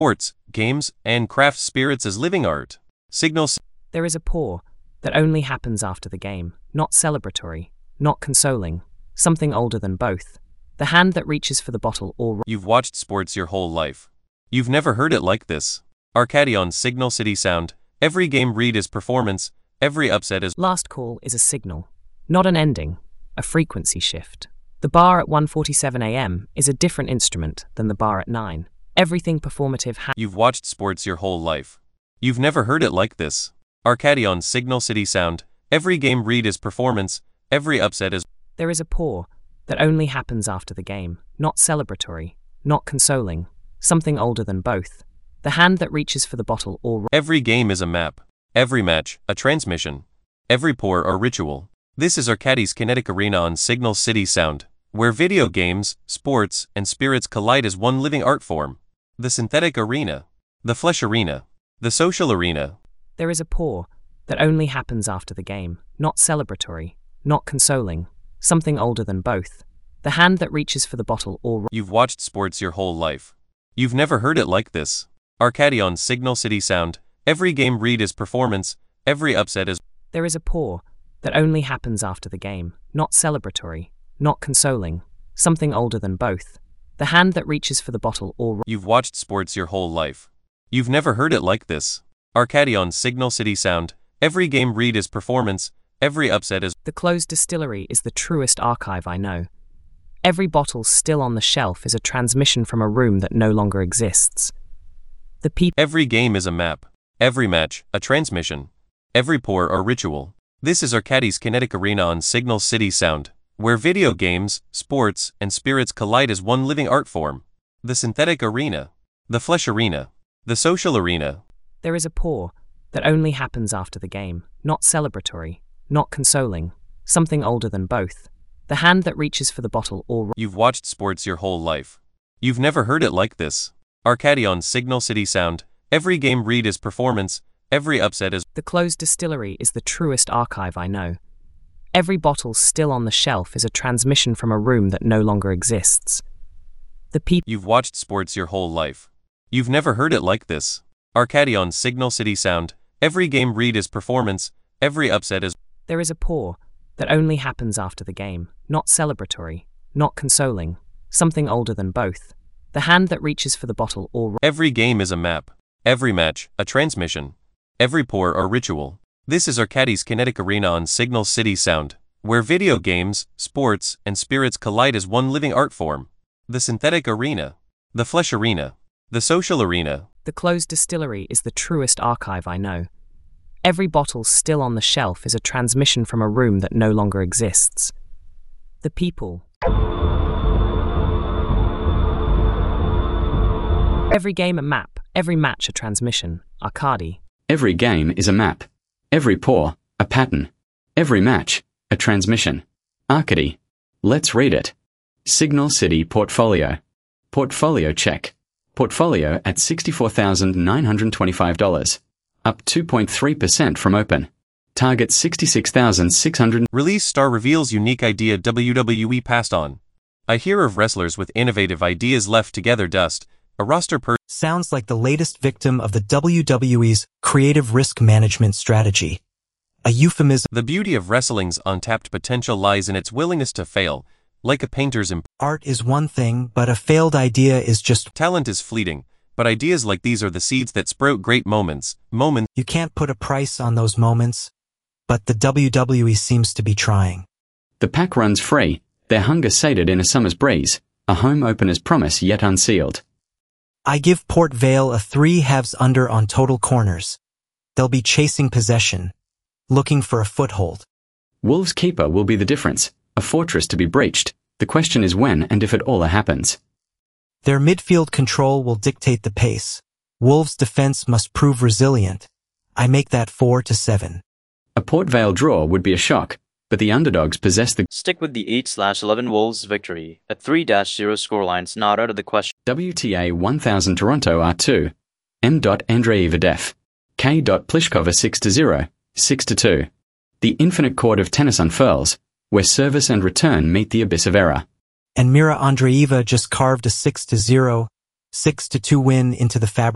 sports, games, and craft spirits as living art. Signal. There is a pour that only happens after the game, not celebratory, not consoling, something older than both. The hand that reaches for the bottle or... You've watched sports your whole life. You've never heard it like this. Arcadion Signal City Sound. Every game read is performance, every upset is... Last call is a signal, not an ending, a frequency shift. The bar at 1:47 a.m. is a different instrument than the bar at 9. Everything performative You've watched sports your whole life. You've never heard it like this. Arcadion Signal City Sound. Every game read is performance, every upset is... There is a pour that only happens after the game, not celebratory, not consoling, something older than both. The hand that reaches for the bottle or... Every game is a map. Every match, a transmission. Every pour, a ritual. This is Arcadi's Kinetic Arena on Signal City Sound, where video games, sports, and spirits collide as one living art form. The synthetic arena. The flesh arena. The social arena. There is a pour that only happens after the game, not celebratory, not consoling, something older than both. The hand that reaches for the bottle or... You've watched sports your whole life. You've never heard it like this. Arcadion Signal City Sound. Every game read is performance, every upset is... There is a pour that only happens after the game, not celebratory, not consoling, something older than both. The hand that reaches for the bottle or... You've watched sports your whole life. You've never heard it like this. Arcadion Signal City Sound. Every game read is performance, every upset is... The closed distillery is the truest archive I know. Every bottle still on the shelf is a transmission from a room that no longer exists. Every game is a map. Every match, a transmission. Every pour, a ritual. This is Arcadi's Kinetic Arena on Signal City Sound, where video games, sports, and spirits collide as one living art form. The synthetic arena. The flesh arena. The social arena. There is a pour that only happens after the game, not celebratory, not consoling, something older than both. The hand that reaches for the bottle or... You've watched sports your whole life. You've never heard it like this. Arcadion Signal City Sound. Every game read is performance, every upset is... The closed distillery is the truest archive I know. Every bottle still on the shelf is a transmission from a room that no longer exists. You've watched sports your whole life. You've never heard it like this. Arcadion Signal City Sound. Every game read is performance, every upset is... There is a pour that only happens after the game, not celebratory, not consoling, something older than both. The hand that reaches for the bottle or... Every game is a map. Every match, a transmission. Every pour, a ritual. This is Arcadi's Kinetic Arena on Signal City Sound, where video games, sports, and spirits collide as one living art form. The synthetic arena. The flesh arena. The social arena. The closed distillery is the truest archive I know. Every bottle still on the shelf is a transmission from a room that no longer exists. The people. Every game a map, every match a transmission. Arcadi. Every game is a map. Every pour, a pattern. Every match, a transmission. Arcady. Let's read it. Signal City Portfolio. Portfolio check. Portfolio at $64,925. Up 2.3% from open. Target 66,600. Release star reveals unique idea WWE passed on. I hear of wrestlers with innovative ideas left together dust. A roster sounds like the latest victim of the WWE's creative risk management strategy. A euphemism. The beauty of wrestling's untapped potential lies in its willingness to fail, like a painter's art is one thing, but a failed idea is just... Talent is fleeting, but ideas like these are the seeds that sprout great moments. You can't put a price on those moments, but the WWE seems to be trying. The pack runs free, their hunger sated in a summer's breeze, a home opener's promise yet unsealed. I give Port Vale a 3/2 under on total corners. They'll be chasing possession, looking for a foothold. Wolves' keeper will be the difference, a fortress to be breached. The question is when and if it all happens. Their midfield control will dictate the pace. Wolves' defense must prove resilient. I make that 4-7. A Port Vale draw would be a shock, but the underdogs possess the... Stick with the 8/11 Wolves victory. A 3-0 scoreline's not out of the question. WTA 1000 Toronto R2. M. Andreeva def. K. Pliskova 6-0, 6-2. The infinite chord of tennis unfurls, where service and return meet the abyss of error. And Mira Andreeva just carved a 6-0, 6-2 win into the fabric.